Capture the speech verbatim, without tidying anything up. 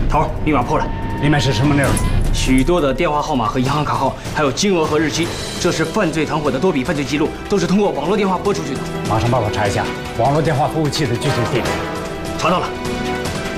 头，密码破了， 里面是什么内容？ 许多的电话号码和银行卡号，还有金额和日期，这是犯罪团伙的多笔犯罪记录，都是通过网络电话拨出去的。 马上帮我查一下网络电话服务器的具体地址。 查到了。